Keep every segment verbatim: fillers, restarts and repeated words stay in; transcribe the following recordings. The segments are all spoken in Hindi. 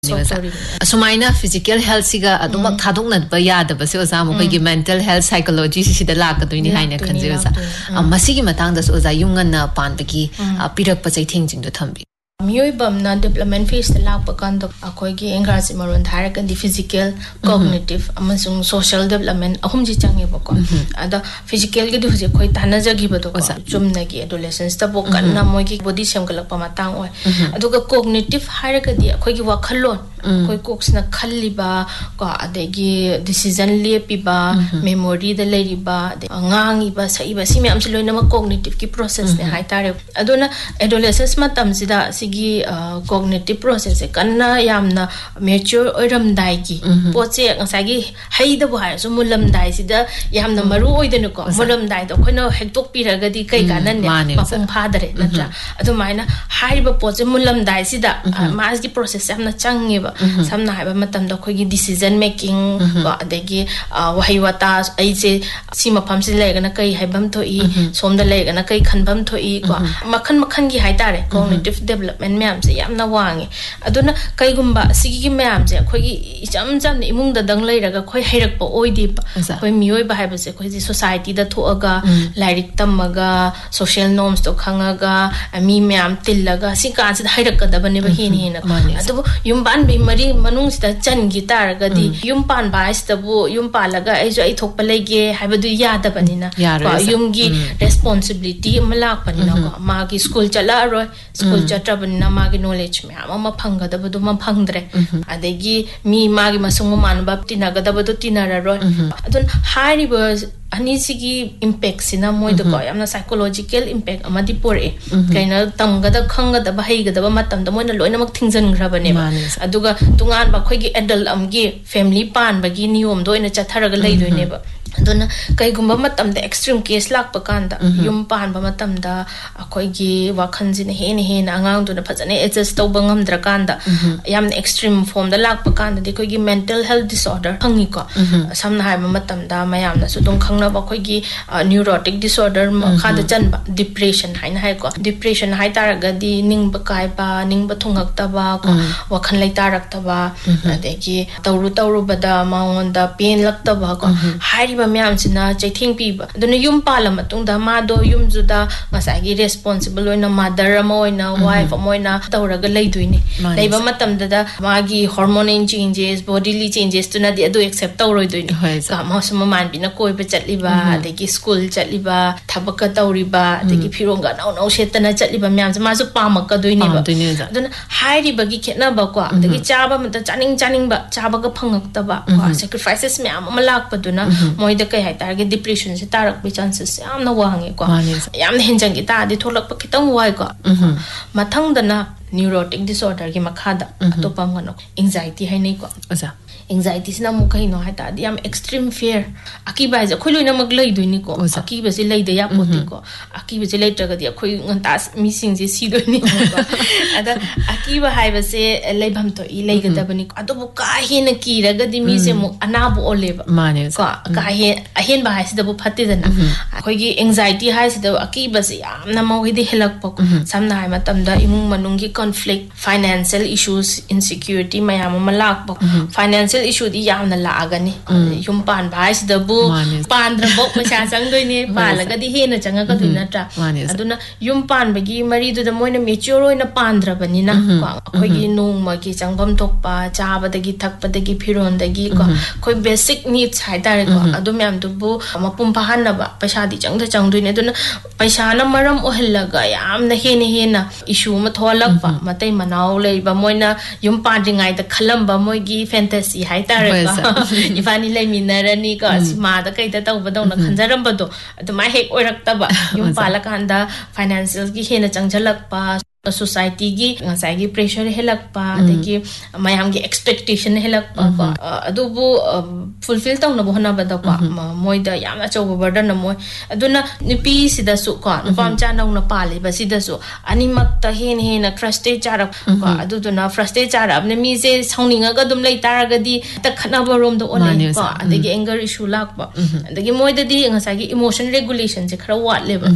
Sumaina physical health siga adumak thadok na ba yada ba se oza mo kai mental health psychology si da la ka doi ni haina khanje oza masi gi matang da oza yungan na pan ba gi pirak pa chai thing jing do thambi Miyoi bamna development phase la pa kan do akoi gi engrasi maron thara kan di physical cognitive amasung social development ahum ji change ba ko ada physical gi du je khoi tana jagi ba do chum na gi adolescence ta bo kan na moi gi body sem galak pa matang oi aduga cognitive hara ka di akoi gi wakhalon koi koks na khalli ba ko adegi decision lepi ba memory da leri ba angang iba sai ba simi am loina ma cognitive ki process ne hai tare aduna adolescence matam sida gi cognitive process kanna yamna mature oiram dai ki poche ngasai gi haida bu hai so mulam dai sida yamna maru oidenu ko mulam dai do khoino hektok piraga di kai kanan ne mapum phadare natra adu maina haiba poche mulam dai sida mas gi process yamna changi ba samna haiba matam da khoi gi decision making ko adegi wahai wata ai je sima pham si lega na kai haibam thoi somda lega na kai khanbam thoi ko makhan makhan gi hai tare cognitive development men myam se yamna wangi aduna kaigumba sigi myam je khoi icham cham ni imung da dang leiraga khoi hairak pa oidi pa khoi mioi ba haiba se khoi ji society da thoaga lairik tamaga social norms to khangaga mi myam tillaga si kan se hairak ka da bane ba hin hin adu yum ban bi mari manung sida chan gi taraga di yum pan ba ista bu yum palaga ai jo ai thok pa lege haiba du ya da banina ko yum gi responsibility malak panina ko ma gi school chala ro school chatra na magi knowledge me ama phanga da badu ma phangdre adegi mi magi masung man ba tina ga da badu tina ra ro adun hari was ani sigi impact sina moi da ko amna psychological impact ama di pore kaina tam ga da khanga da ba hai ga da ba matam da moi na loina mak thingjan gra bane aduga tungan ba khoi gi adult am gi family pan ba gi niyom do ina chathara ga lei doi ne ba aduna kai gumba matam da extreme case lak pa kan da yum pan ba matam da akoi gi wakhan jin he ne he na angang du na phajane adjust to bangam dra kan da yam extreme form da lak pa kan da di koi gi mental health disorder hangi ko samna hai matam da mayam na su dong khang na ba koi gi neurotic disorder ma kha da chan ba depression hai na hai ko depression hai tar ga di ning ba kai ba ning ba thungak ta ba ko wakhan lai tarak ta ba adegi tawru tawru ba da maung da pain lak ta ba ko hai myam sina chaithing pi ba duna yum pala matung da ma do yum juda ngasai gi responsible oina mother ama oina wife ama oina tawraga leiduini leiba matam da ma gi hormone changes bodily changes tuna di adu accept tawroi doini ka ma suma man bi na koi ba chatli ba adegi school chatli ba thabaka tawri ba adegi phironga nau nau setana chatli ba myam ma su pamaka doini ba duna hairi ba gi khena ba ko adegi chaba mata chaning chaning ba chaba ga phangak ta ba sacrifices myam ama lak pa duna da kai hai tar ge depression se tarak bi chances yam na wangi ko yam na hinjang gi ta di tholak pa kitang wai ko mathang da na neurotic disorder gi makhada atopa ngano anxiety hai nei ko acha anxiety sina mu kai no hai ta di am extreme fear akiba ja khoi loina mag lai doini ko akiba se lai da ya poti ko akiba se lai taga di khoi nganta mi sing je si doini ko ada akiba hai ba se lai bham to i lai ga da bani ko ado bu ka he na ki ra ga di mi se mu anabu oleba mane ko ka he ahen ba hai se da bu phatte da na khoi gi anxiety hai se da akiba se yam na mau hi di helak pa ko samna hai matam da imung manung gi conflict financial issues insecurity mayam ma lak pa financial issue di yam na la aga ni yum pan bhai si da bu pan dra bok ma sa sang doi ne pala ga di he na changa ka dui na tra aduna yum pan ba gi mari du da moina mature oina pan dra bani na ko khoi gi nung ma gi changbam tok pa cha ba da gi thak pa da gi phiron da gi ko khoi basic needs hai tar ko adu myam du bu mapum pa han na ba paisa di chang da chang dui ne aduna paisa na maram o hella ga yam na he ne he na issue ma tholak pa matai manau lei ba moina yum pan ri ngai da khalam ba moi gi fantasy hai tar ko ifani lai minarani ko sima da kai da taw badong na khanjaram ba do aduma hek oirak ta ba yum pala kan da financial gi hena changjalak pa society gi ngasai gi pressure helak pa degi mayam gi expectation helak pa ko adu bu fulfill tong na bohna ba da ko moi da yamna chow burden na moi aduna nipi sida su ko pam cha nong na pali ba sida su ani mak ta hen hen na frustrate chara ko adu du na frustrate chara ne mi se songninga ga dum lai tar ga di ta khana ba rom do online ko adegi anger issue lak ba adegi moi da di ngasai gi emotion regulation je khara wat le ba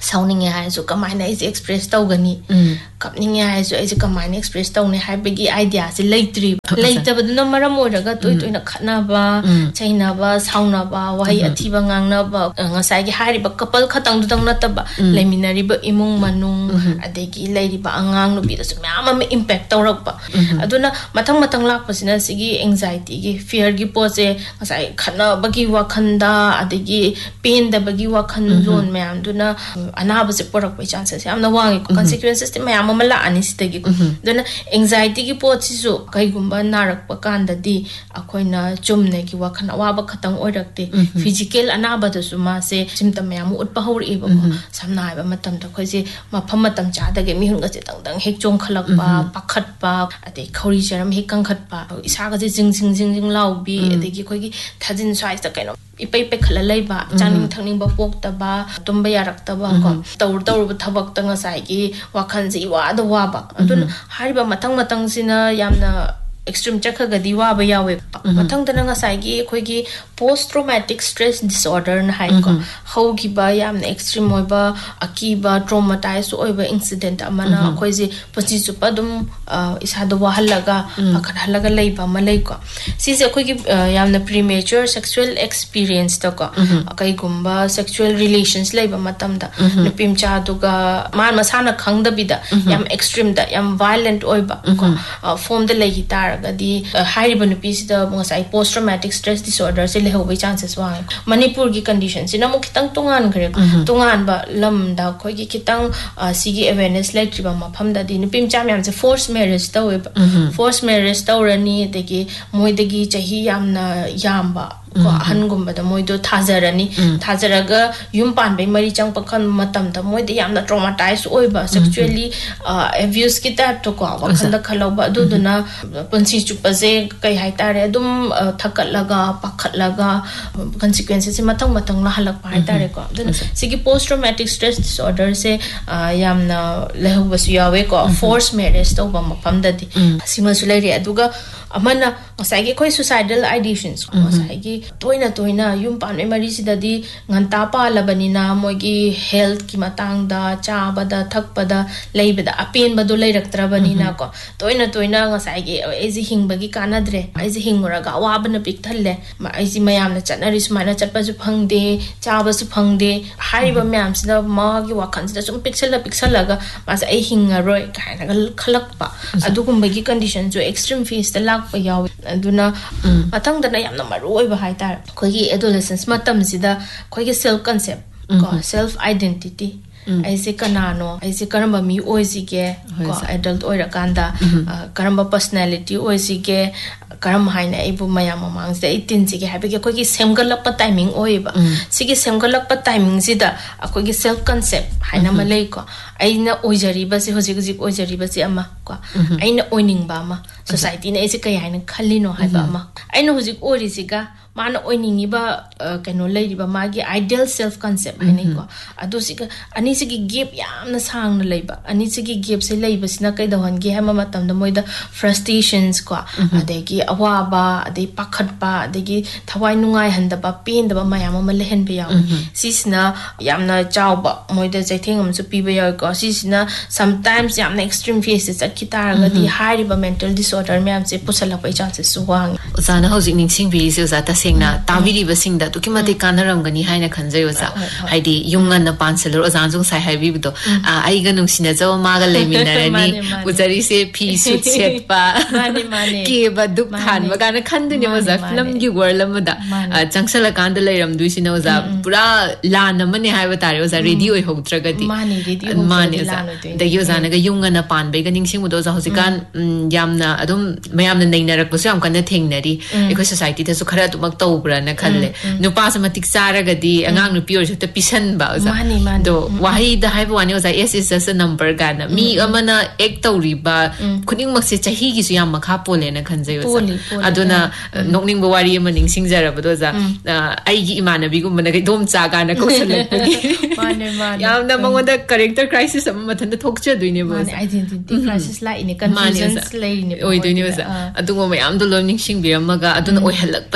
साउनिंग है जो कमाइना इज एक्सप्रेस तौगनी कपनिंग है जो इज कमाइना एक्सप्रेस तौने हाइबगी आइडिया से लेट्री लेटबदुना मरम ओरगा तोय तोयना खनाबा चाइनाबा साउनाबा वहाई अथिबा ngangnaba ngasai gi hariba couple khatang dang nataba leminariba imung manung adegi leiriba angang no bi da myam ma impact tawrakpa aduna mathang mathang lakpasina sigi anxiety gi fear gi pose ngasai khanaba gi wakhanda adegi pain da bagi wakhan zone myam duna anaba se porak pa chances yamna wangi consequences te myam ma la ani sitagi duna anxiety gi pot si so kai gumba narak pa kanda di akoina chumne gi wakhan awaba khatang oirakte physical anaba da suma se symptom myam ut pa hor e ba samna ba matam da khoi se mafam matam cha da ge mi hun ga se tang tang hek chong khalak pa pakhat pa ate khori jaram hek kang khat pa isa ga se jing jing jing jing lau bi ate gi khoi gi thajin sai ta kaino ipai pe khala lai ba chaning thangning ba pok ta ba tumba yarak ta ba ko taur taur ba thabak ta nga sai gi wakhan ji wa da wa ba adun hari ba matang matang sina yamna extreme chakha gadi wa ba yawe mathang dana nga sai gi khoi gi post traumatic stress disorder na hai ko how gi ba yam na extreme oi ba aki ba traumatized oi ba incident amana khoi ji pachi chu pa dum isa do wa halaga akhan halaga lei ba ma lei ko si se khoi gi yam na premature sexual experience to ko kai gumba sexual relations lei ba matam da nupim cha du ga man masana khang da bi da yam extreme da yam violent oi ba ko form the lei ta gadi hariba nupi sida ngasai post traumatic stress disorder se lehobai chances wa manipur gi condition sina mo kitang tungan gre tungan ba lam da khoi gi kitang sigi awareness like triba ma pham da di nupim cham yam se force marriage ta we force marriage ta rani de gi moi de gi chahi yam na yam ba ko ahan gumba da moi do thajarani thajaraga yum pan bai mari chang pakhan matam da moi de yam na traumatized oi ba sexually abuse ki type to ko wa khanda khalo ba du duna pansi chupa je kai hai tare dum thakat laga pakhat laga consequences se matang matang na halak pa hai tare ko dun sigi post traumatic stress disorder se yam na lehu basu yawe ko force marriage to ba mapam da di sima sulai aduga amana ngasai gi khoi suicidal ideations ngasai gi toina toina yum pan memory sida di nganta pa labani na mogi health ki matang da cha bada thak pada leibada apen badu leiraktra bani na ko toina toina ngasai gi eji hingbagi kanadre eji hinguraga wabana pik thalle eji mayam na chanari sumana chatpa su phangde cha ba su phangde hariba mayam sida ma gi wakhan sida sum pixel pixel laga mas ai hinga roi kaina ga khalak pa adugum bagi condition jo extreme phase da pa yaw aduna matang dana yamna maroi ba hai tar khoi gi adolescence matam sida khoi gi self concept ko self identity aise kanano aise karamba mi oisige ko adult oira kanda karamba personality oisige karam haina ibu maya mamang se eighteen sige habige khoi gi semgalak pa timing oiba sige semgalak pa timing sida khoi gi self concept haina malai ko aina oijari ba se hoji gi oijari ba se ama ko aina oining ba ma society na ese kai haina khallino haiba ma aina hoji ori siga mana oiningi ba kano leiri ba magi ideal self concept haina ko adu siga ani sigi gap yamna sang na leiba ani sigi gap se leiba sina kai da hon gi hama matam da moida frustrations ko adegi awaba adei pakhat ba adegi thawai nungai handa ba pain da ba mayam ma lehen be yaw sisna yamna chaw ba moida jaitheng am su pi ba yaw ko sisna sometimes yamna extreme phases akitar ga di high ba mental disorder me am se pusala pa chances su wang uzana hoji ning sing bi se za ta singna taviri ba sing da to kimate kanaram gani haina khanjai oza haidi yunga na panselo ozan jung sai hai bi do ai ga nung sina jaw ma ga leminarani uzari se phi suit set pa mane mane ke ba duk than ba ga na khandu ne oza film gi world am da changsala kan da leiram du sina oza pura la na mane hai ba tare oza ready oi hoktra ga di mane ready ho mane da yoza na ga yunga na pan be ga ning sing do za hosikan yamna adum mayam na nainarak ba su am kan na thengnari ekoi society ta su khara tu mak tawbra na khalle nupa sa matik sara ga di angang nupi or ta pisan ba oza mane mane do wahi da hai ba wani oza s is just a number ga na mi amana ek tawri ba khuning mak se chahi gi su yam makha pole na khanjai oza aduna nokning ba wari am ning sing jara ba do za ai gi imana bi gum na ga dom cha ga na ko selek gi mane mane yam na mangon da character crisis am mathan da thokcha duine ba mane identity crisis la ine confusions la ine oi duine ba adu mo yam do lo ning sing bi am ga aduna oi halak pa ya ba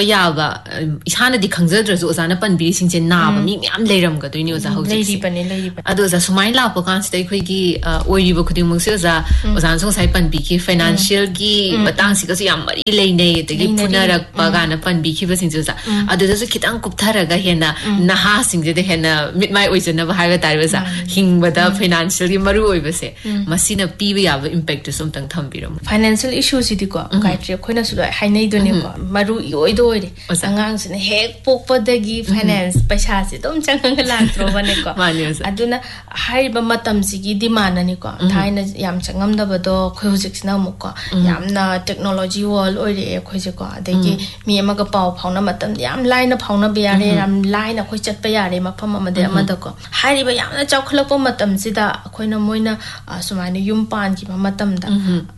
ꯑꯗꯨꯒ ꯏꯁꯥꯅꯗꯤ ꯈꯪꯖꯗ꯭ꯔꯁꯨ ꯑꯣꯖꯥꯅ ꯄꯟꯕꯤꯔꯤꯁꯤꯡꯁꯦ ꯅꯥꯕ ꯃꯤ ꯃꯌꯥꯝ ꯂꯩꯔꯝꯒꯗꯣꯏꯅꯤ ꯑꯣꯖꯥ ꯍꯧꯖꯤꯛꯁꯦ ꯂꯩꯔꯤꯕꯅꯤ ꯂꯩꯔꯤꯕꯅꯤ ꯑꯗꯣ ꯑꯣꯖꯥ ꯁꯨꯃꯥꯏꯅ ꯂꯥꯛꯄ ꯀꯥꯟꯁꯤꯗ ꯑꯩꯈꯣꯏꯒꯤ ꯑꯣꯏꯔꯤꯕ ꯈꯨꯗꯤꯡꯃꯛꯁꯦ ꯑꯣꯖꯥ ꯑꯣꯖꯥꯅꯁꯨ ꯉꯁꯥꯏ ꯄꯟꯕꯤꯈꯤ ꯐꯥꯏꯅꯥꯟꯁꯤꯌꯦꯜꯒꯤ ꯃꯇꯥꯡꯁꯤꯒꯁꯨ ꯌꯥꯝ ꯃꯔꯤ ꯂꯩꯅꯩ ꯑꯗꯒꯤ ꯐꯨꯅꯔꯛꯄ ꯀꯥꯏꯅ ꯄꯟꯕꯤꯈꯤꯕꯁꯤꯡꯁꯦ ꯑꯣꯖꯥ ꯑꯗꯨꯗꯁꯨ खितांग कुप्थरगा हेना नहा सिंगजे हेना मिटमाय ओइजनब हाइबा तारिबसा हिंगबदा फाइनेंशियल की मरु ओइबसे मसिना पीबे याबा इम्पैक्ट समतंग थंबिरम फाइनेंशियल इशू सिदि को गाइट्रे खोइना सुलो हाइनै दोने को मरु ओइदो ओइरे अंगांग सिने हेक पोकपदगी फाइनेंस पैसा से तुम चंगंग लात्रो बने को अदुना हाइबा मतम सिगी डिमांड नि को थाइना याम चंगमदबदो खोइ हुजिक्सना मुको यामना टेक्नोलॉजी वर्ल्ड ओइरे खोइजे को अदेगी मी अमगा पाव फाउना मतम याम लाइन फाउना बियारे राम लाइन अखोइ चटपा यारे मफम अमदे अमदको हारिबा यामना चौखलपो मतम सिदा अखोइना मोइना सुमाइना युम पान की मतमदा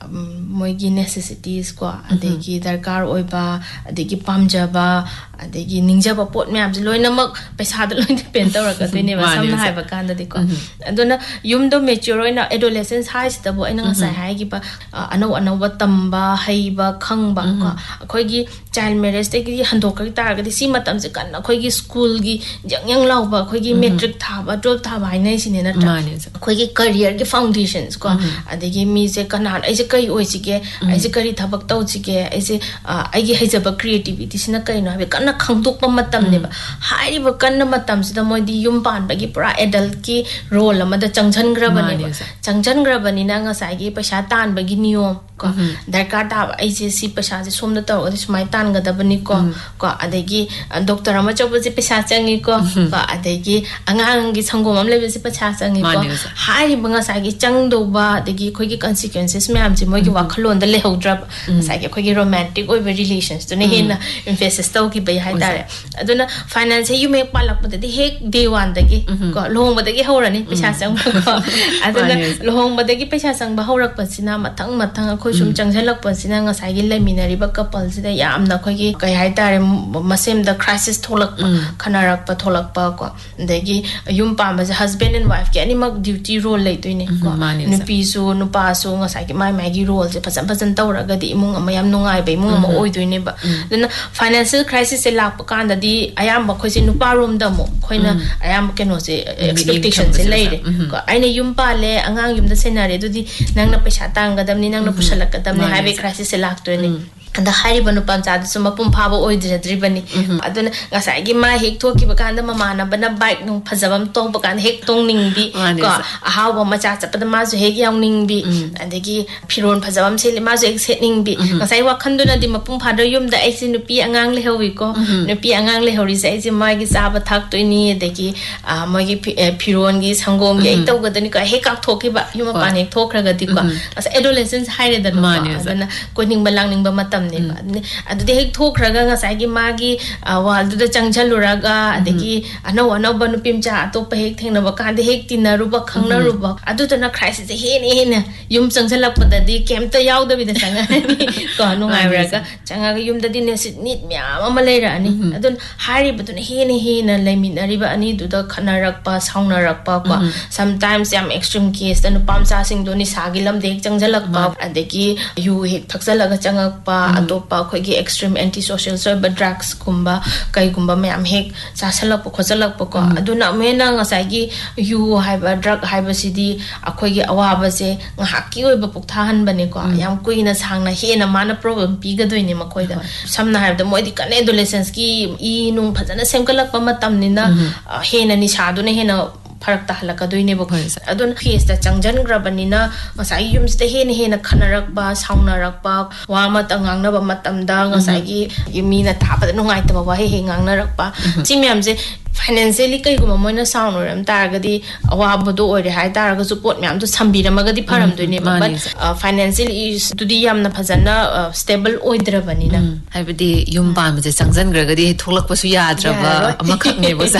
मोइगी नेसेसिटीज को अदेगी दरकार ओइबा अदेगी पामजबा अदेगी निंजबा पोट म्याम से लोइनमक पैसा द लोइन डिपेंड तौरका दोइने बा समना हाइबा कांदा दिको अदुना युमदो मेच्योर ओइना एडोलेसेंस हाइस तबो अइना ngasai हाइगी बा अनौ अनौ तंबा हइबा खंगबा को अखोइगी चाइल्ड मैरिज तेगी हंदोकरि तारगदि सी मतम से कन अखोइगी स्कूल गी जंग यंग लाउबा अखोइगी मैट्रिक थाबा ड्रॉप थाबा हाइनै सिने नत्रा अखोइगी करियर के फाउंडेशंस को अदेगी मी से कनान ऐसे कई ओइसिगे ऐसे करी थबक तौसिगे ऐसे आइगी हैजबा क्रिएटिविटी सिना कइनो हाबे कन्ना खंगदोकपा मतम नेबा हाइरिबा कन्ना मतम सिदा मोइदी युम पानबगी पुरा एडल्ट की रोल अमदा चंगझनग्रबनेबा चंगझनग्रबनिना ngasai पैसा तानबगी नियम को दरकार ताब ऐसे सी पैसा से सोमना तौरगदि सुमाइ तानगदबनि को को अदेगी डॉक्टर अमा चौबसे पैसा चंगी को को अदेगी अंगांगी संगोम अम लेबसे पैसा चंगी को हारिबा ngasai चंगदोबा अदेगी खोइगी consequences मैम से मोइगी वाखलोन द लेहौद्रब ngasai खोइगी रोमांटिक ओइबा रिलेशंस तो ने हेना इन्फेसिस तौकी बै हाइतारे अदुना finance you make पालकपदि Keck day one दगी को लोहंबदगी हौरनी पैसा चंग को अदुना लोहंबदगी पैसा चंग हौरकपसिना मथंग मथंग अखोइ सुम चंगझलकपसिना ngasai gi लेमिनरिबा कपल सिदा यामना खोइगी कै हाइतारे मसेम द क्राइसिस थोलक खनारकपा थोलकपा को दगी युम पामजे हस्बैंड एंड वाइफ के एनिमक ड्यूटी रोल लेतोइने को नुपीसु नुपासु ngasai gi mai mai gi role से फसन फसन तौरगदि इमुंग अमा याम नुंगाइ बे इमुंग अमा ओइदोइने बा दना फाइनेंशियल क्राइसिस से लाप कांददी अयाम खोइसे नुपा रोम दमो खोइना अयाम केनो से एक्सपेक्टेशन से लेरे को आइने युम पाले अंगांग युम द सेनारे दुदि नंगना पैसा तांगदमनि नंगना पुसलकदमनि हाइबे क्राइसिस से लाक्तोइने अंदा हारिबा नुपाम चाद सुम पुम फाबो ओइद्रद्रिबनि अदुना ngasai gi ma hek thoki bakanda mamana bana bike nu phajabam tong bakanda hek tong ningbi ko ahawa macha chapada ma ju hek yaung ningbi adegi phiron phajabam sele ma ju hek set ningbi ngasai wakhnduna di mapum phada yum da aisi nupi angang le howi ko nupi angang le hori sai ji ma gi chaba thak toini adegi ma gi phiron gi sangom gi tau gadani ko hek ak thoki ba yum pa hek thokraga di ko asa adolescence haire da no adana ko ning balang ning ba matam अदुदे हेक थोखरगा ngasai मागी वाल दुदा चंगझलुरगा अदगी अनौ अनौ बनुपिम चा अतोप हेक थेंगनबा कांदे हेक तिनरुबा खंगनरुबा अदुदना क्राइसिस हेने हेने युम चंगझलकपददि केमता यावदबिदा चंगानी को नुंगाइरगा चंगागा युमददि नेसिट निट म्याम अमा लेरानी अदुन हारिबदुन हेने हेने लेमिनरिबा अनि दुदा खनरकपा साउनरकपा को sometimes yam extreme case the नुपामचा सिंग दोनि सागिलम देख चंगझलकपा अदगी यु हेक थक्सलगा चंगकपा अतोपा खोइगी extreme anti social सोइबा drugs कुंबा कईगुंबा ma'am हेक चासलक खोजलक को अदुना मेना ngasai यु हाइबा ड्रग हाइबा सिदी अखोइगी अवाबा से ngahaki oiba pukthahan bane ko yam kuina sangna hena mana problem pigadoine makoida samna haibda moidi kan adolescence ki i nung phajana semkalak pa matam ni na hena ni sadune hena फरक ताहलकदोइने बो अदुन फेस दा चंगजन ग्रबनिना ngasai yum sta hen hen खनरकबा साउनरकबा वामा तंगांगनबा मतमदा ngasai gi yumina थापदा नुंगाइतबा वा हे ngangnarकबा चिम्याम जे फाइनेंशियली कईगुम मोइना साउनरम तारगदि अवाबदो ओइरे हाय तारग सपोर्ट म्याम तो संबिरमगदि फरमदोइने but financially दुदि यामना फजना stable ओइद्रबनिना हाइबदि yum पामजे चंगजनग्रगदि थोलकपसु याद्रबा अमखकने बोसा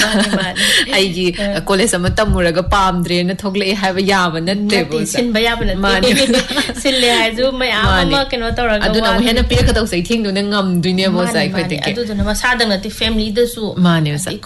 आइगी college अम तमुरगा पामद्रेना थोगले हाइबा याबा नत्ते बोसा सिनबा याबा नत्ते सिनले हाइजु मयाम अमा केनो तौरगा अदुना हेना पिरक तौसै थिंगदुना ngamduine बोसा खैते अदुदुना मसादंगति फैमिली दसु माने बोसा इकोरोले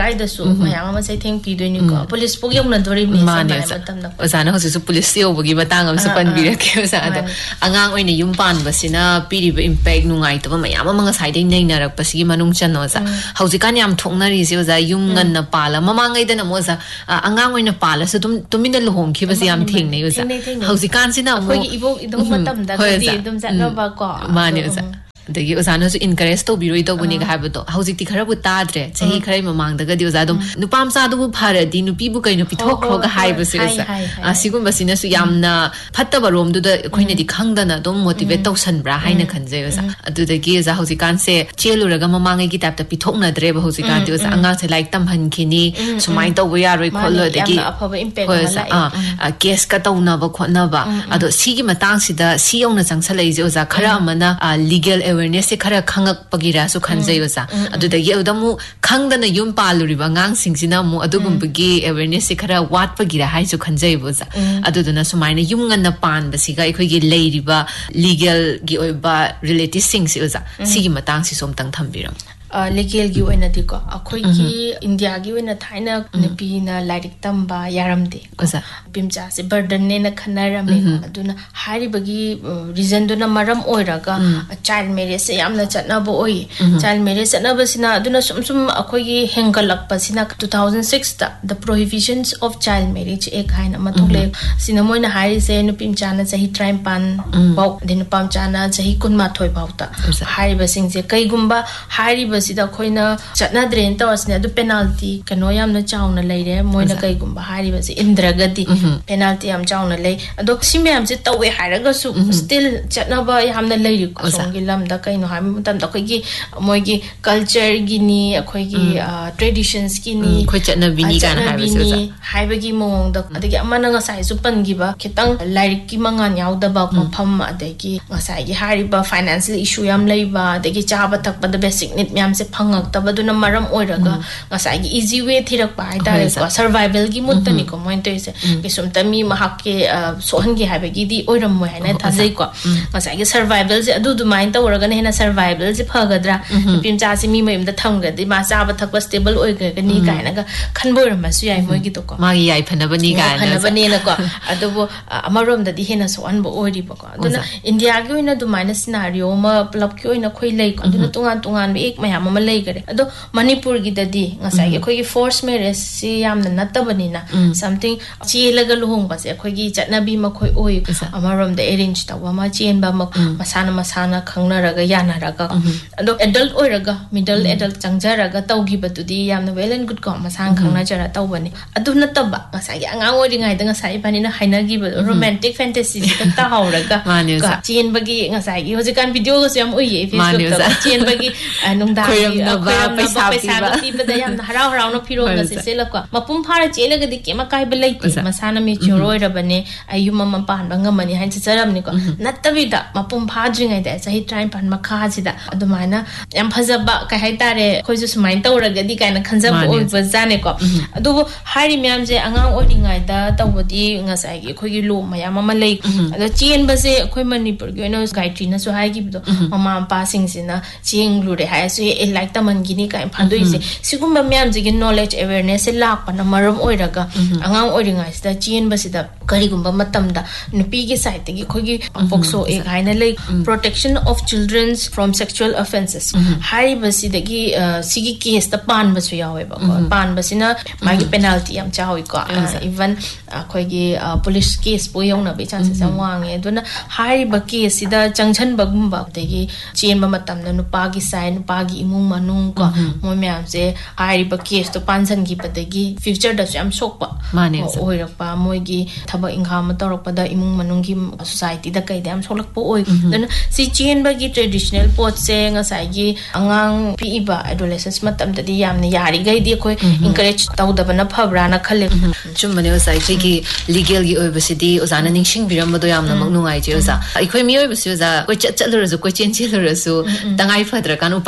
ꯂꯩꯀꯥꯏꯗꯁꯨ ꯃꯌꯥꯝ ꯑꯃ ꯆꯩꯊꯦꯡ ꯄꯤꯗꯣꯏꯅꯤꯀꯣ ꯄꯨꯂꯤꯁ ꯄꯨꯛ ꯌꯧꯅꯗꯣꯔꯤꯕꯅꯤ ꯃꯇꯝꯗ ꯑꯣꯖꯥꯅ ꯍꯧꯖꯤꯛꯁꯨ ꯄꯨꯂꯤꯁ ꯌꯧꯕꯒꯤ ꯃꯇꯥꯡ ꯑꯃꯁꯨ ꯄꯟꯕꯤꯔꯛꯀꯦ ꯑꯣꯖꯥ ꯑꯗꯣ ꯑꯉꯥꯡ ꯑꯣꯏꯅ ꯌꯨꯝ ꯄꯥꯟꯕꯁꯤꯅ ꯄꯤꯔꯤꯕ ꯏꯝꯄꯦꯛ ꯅꯨꯡꯉꯥꯏꯇꯕ ꯃꯌꯥꯝ ꯑꯃ ꯉꯁꯥꯏꯗꯩ ꯅꯩꯅꯔꯛꯄꯁꯤꯒꯤ ꯃꯅꯨꯡ ꯆꯟꯅ ꯑꯣꯖꯥ ꯍꯧꯖꯤꯛꯀꯥꯟ ꯌꯥꯝ ꯊꯣꯛꯅꯔꯤꯁꯦ ꯑꯣꯖꯥ ꯌꯨꯝ ꯉꯟꯅ ꯄꯥꯜꯂ ꯃꯃꯥꯡꯉꯩꯗꯅ ꯑꯃꯨꯛ ꯑꯣꯖꯥ ꯑꯉꯥꯡ ꯑꯣꯏꯅ ꯄꯥꯜꯂꯁꯨ ꯑꯗꯨꯝ ꯇꯨꯃꯤꯟꯅ ꯂꯨꯍꯣꯡꯈꯤꯕꯁꯤ ꯌꯥꯝ ꯊꯦꯡꯅꯩ ꯑꯣꯖꯥ ꯍꯧꯖꯤꯛꯀꯥꯟꯁꯤꯅ ꯑꯃꯨꯛ ꯑꯩꯈꯣꯏꯒꯤ ꯏꯕꯣꯛ ꯏꯙꯧ ꯃꯇꯝꯗꯒꯗꯤ ꯑꯗꯨꯝ ꯆꯠꯅꯕꯀꯣ ꯃꯥꯅꯦ ꯑꯣꯖꯥ ꯑꯗꯒꯤ ꯑꯣꯖꯥꯅꯁꯨ इनकरेज तौबिरोइदौबनिगा हाबदो हौजिकति खरबु ताद्रे चही खरै ममांगदगदि ओजा दुम नुपा मचादुबु फारदि नुपीबु कैनो पिथोखरोगा हाइबसे असिगुम्बसिनसु यामना फत्तब रोमदुदा अखोइनदि खंगदना दुम मोटिवेट तौसनब्रा हाइना खनजे ओजा अदुदगि ओजा हौजिकानसे चेलुरगा ममांगैगि टाइपता पिथोकनद्रेबा हौजिकानदि ओजा अंगांसे लाइक तमहनखिनि सुमाइन तौबो यारोइ खोलो दगि अफबा इम्पैक्ट होला आ केस का तौनबा खोनबा अदो सिगी मतांगसिदा सियौना चंगसलैजे ओजा खरा अमना legal awareness se khara khangak pagira su khanjai osa adudagi odamu khangdana yum paluriba ngang singsina mu adugumbagi awareness se khara wat pagira hai su khanjai bosa aduduna sumaina yum nganna pan basiga ikhoigi leiriba legal gi oiba relative sings osa sigi matang si somtang thambiram legal gi oina diko akhoi gi india gi oina thaina nepi na lairik tamba yaramde osa pimcha se burden ne na khanarame aduna hari bagi reason duna maram oiraga child marriage se yamna chatna bo oi child marriage chatna basina aduna sum sum akhoi gi hengalak pasina two thousand six ta the prohibitions of child marriage ek haina mathole sina moina hari se nu pimcha na chahi trim pan bau din pamcha na chahi kunma thoi bauta hari basing se kai gumba hari sida khoina chatna drain tawasne adu penalty kano yamna chauna leire moina kai gumba hari basi indragati penalty yam chauna lei ado simyam se tawe haraga su still chatna ba yamna leiri songi lamda kai no ham mutam da khoi gi moi gi culture gi ni khoi gi traditions gi ni khoi chatna bini kana habisi haiba gi mong da adagi amana nga sai su pan gi ba khitang lairik ki mangan yaw da ba pham adagi ngasai gi hari ba financial issue yam lei ba adagi chaba thak ba the basic need myam se phangak tabaduna maram oiraga ngasai gi easy way thirak pa haidare ko survival gi muttani ko moin toise kisum tami mahak ke sohan gi haiba gi di oiram moi haina thajai ko ngasai gi survival se adu du main tawraga ne hena survival se phagadra pimcha se mi mayum da thamga di ma chaba thakwa stable oiga ga ni kaina ga khanboram masu yai moi gi to ko ma gi yai phanabani ga phanabani na ko adu bo amarom da di hena so an bo ori ba ko aduna india gi oina du maina scenario ma plop ki oina khoi lei ko aduna tungan tungan ek mayam ma lei gare ado manipur gi dadi ngasai gi khoi gi force marriage si yamna natabani na something chielaga luhong ba se khoi gi chatnabi ma khoi oi amarom da arrange tawa ma chen ba ma masana masana khangna raga yana raga ado adult oi raga middle adult changja raga tawgi batudi yamna well and good ko masang khangna jara tawbani adu nataba ngasai gi angang oi ringai da ngasai bani na haina gi romantic fantasy ta ta hauraga ka chen bagi ngasai gi hojikan video go sem oi facebook ta chen bagi nungda Koyamnaba paisa piba da yam harau harau no phiro ga se se lakwa mapum phara chele ga dikke ma kai belai masana me choroi rabane ayu mama pan ba ngamani han charam ni ko nattabi da mapum pha dringai da sahi try pan ma kha sida adumaina yam phajaba kai hai tare khoi ju sumain tawra ga di kaina khanjab oi ba jane ko adu hari myam je angang oringai da tawbodi ngasai gi khoi gi lo mayam ma lei ado chen ba se khoi manipur gi no gaitri na so hai gi do mama pa sing sina ching lu re hai so e like taman gini kai phandoi se sigumba myam jigi knowledge awareness se lak pa na maram oiraga angang oiringa sida chen ba sida kari gumba matam da nupi gi side gi khogi pokso e gaina like protection of children from sexual offenses hari ba sida gi sigi case ta pan ba su yawe ba pan ba sina magi penalty am chawi ko even khogi police case po yong na be chances am wange duna hari ba case sida changchan ba gumba degi chen ba matam da nupa gi side nupa gi imung manung ko mo myam se ai ba case to pansan gi padagi future da am sok pa mane oi rak pa moi gi thaba ingha ma torok pa da imung manung gi society da kai da am solak po oi dan si chen ba gi traditional pot se nga sai gi angang pi ba adolescence matam da di yam ne yari gai di koi encourage taw da bana phabra na khale chum mane sai gi legal gi oi ba si di ozana ningsing biram ba do yam na mak nungai je oza ai khoi mi oi ba si oza koi chat chat lu ra koi chen chen lu ra su tangai phadra kan upai litra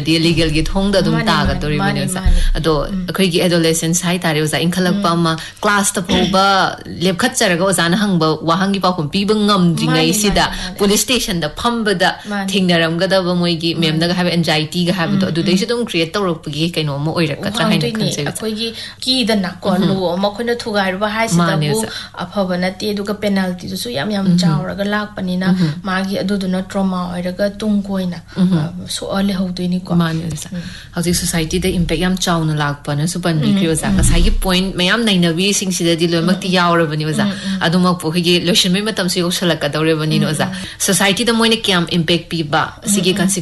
D legal ꯒꯤ ꯊꯣꯡꯗ ꯑꯗꯨꯝ ꯇꯥꯒꯗꯧꯔꯤꯕꯅꯤ ꯑꯣꯖꯥ ꯑꯗꯣ ꯑꯩꯈꯣꯏꯒꯤ ꯑꯦꯗꯣꯂꯦꯁꯦꯟꯁ ꯍꯥꯏꯇꯥꯔꯦ ꯑꯣꯖꯥ ꯏꯟꯈꯠꯂꯛꯄ ꯑꯃ ꯀ꯭ꯂꯥꯁꯇ ꯐꯥꯎꯕ ꯂꯦꯞꯈꯠꯆꯔꯒ ꯑꯣꯖꯥꯅ ꯍꯪꯕ ꯋꯥꯍꯪꯒꯤ ꯄꯥꯎꯈꯨꯝ ꯄꯤꯕ ꯉꯝꯗ꯭ꯔꯤꯉꯩꯁꯤꯗ ꯄꯨꯂꯤꯁ ꯁ꯭ꯇꯦꯁꯟꯗ ꯐꯝꯕꯗ ꯊꯦꯡꯅꯔꯝꯒꯗꯕ ꯃꯣꯏꯒꯤ ꯃꯦꯝꯅꯒ ꯍꯥꯏꯕ ꯑꯦꯟꯖꯥꯏꯇꯤꯒ ꯍꯥꯏꯕꯗꯣ ꯑꯗꯨꯗꯩꯁꯨ ꯑꯗꯨꯝ ꯀ꯭ꯔꯤꯌꯦꯠ ꯇꯧꯔꯛꯄꯒꯤ ꯀꯩꯅꯣ ꯑꯃ ꯑꯣꯏꯔꯛꯀꯗ꯭ꯔꯥ ꯍꯥꯏꯅ ꯈꯟꯖꯩ ꯑꯩꯈꯣꯏꯒꯤ ꯀꯤꯗꯅ ꯀꯣ ꯂꯣ ꯑꯃ ꯑꯩꯈꯣꯏꯅ ꯊꯨꯒꯥꯏꯔꯨꯕ ꯍꯥꯏꯁꯤꯗꯕꯨ ꯑꯐꯕ ꯅꯠꯇꯦ ꯑꯗꯨꯒ ꯄꯦꯅꯥꯜꯇꯤꯗꯨꯁꯨ ꯌꯥꯝ ꯌꯥꯝ ꯆꯥꯎꯔꯒ ꯂꯥꯛꯄꯅꯤꯅ ꯃꯥꯒꯤ ꯑꯗꯨꯗꯨꯅ ꯇ꯭ꯔꯣꯃꯥ ꯑꯣꯏꯔꯒ ꯇꯨꯡ ꯀꯣꯏꯅ ꯁꯣꯛꯑ ꯂꯩꯍꯧꯗꯣꯏꯅꯤꯀꯣ ꯃꯥꯅꯦ ꯑꯣꯖꯥ ꯍꯧꯖꯤꯛ ꯁꯣꯁꯥꯏꯇꯤꯗ ꯏꯝꯄꯦꯛ ꯌꯥꯝ ꯆꯥꯎꯅ ꯂꯥꯛꯄꯅꯁꯨ ꯄꯟꯕꯤꯈ꯭ꯔꯦ ꯑꯣꯖꯥ ꯉꯁꯥꯏꯒꯤ ꯄꯣꯏꯟꯠ ꯃꯌꯥꯝ ꯅꯩꯅꯕꯤꯁꯤꯡꯁꯤꯗꯗꯤ ꯂꯣꯏꯅꯃꯛꯇꯤ ꯌꯥꯎꯔꯕꯅꯤ ꯑꯣꯖꯥ ꯑꯗꯨꯃꯛꯄꯨ ꯑꯩꯈꯣꯏꯒꯤ ꯂꯣꯏꯁꯤꯟꯕꯩ ꯃꯇꯝꯁꯨ ꯌꯧꯁꯜꯂꯛꯀꯗꯧꯔꯕꯅꯤꯅ ꯑꯣꯖꯥ ꯁꯣꯁꯥꯏꯇꯤꯗ ꯃꯣꯏꯅ ꯀꯌꯥꯝ ꯏꯝꯄꯦꯛ ꯄꯤꯕ ꯁꯤꯒꯤ